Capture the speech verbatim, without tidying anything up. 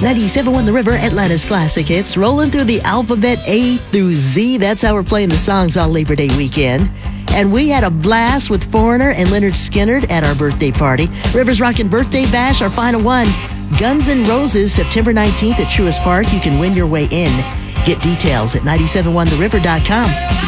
ninety-seven point one The River, Atlanta's classic hits, rolling through the alphabet A through Z. That's how we're playing the songs all Labor Day weekend. And we had a blast with Foreigner and Leonard Skinner at our birthday party. Rivers Rockin' Birthday Bash, our final one. Guns N' Roses, September nineteenth at Truist Park. You can win your way in. Get details at nine seven one the river dot com.